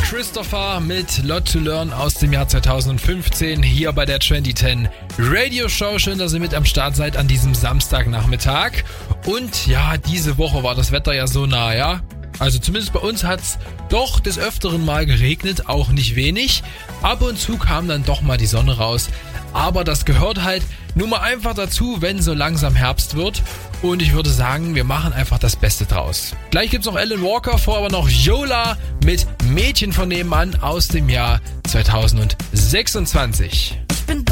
Christopher mit Lot to Learn aus dem Jahr 2015 hier bei der Trendy 10 Radio Show. Schön, dass ihr mit am Start seid an diesem Samstagnachmittag. Und ja, diese Woche war das Wetter ja so nah, ja. Also zumindest bei uns hat's doch des Öfteren mal geregnet, auch nicht wenig. Ab und zu kam dann doch mal die Sonne raus. Aber das gehört halt nun mal einfach dazu, wenn so langsam Herbst wird. Und ich würde sagen, wir machen einfach das Beste draus. Gleich gibt's noch Alan Walker, vorher aber noch Yola mit Mädchen von nebenan aus dem Jahr 2026.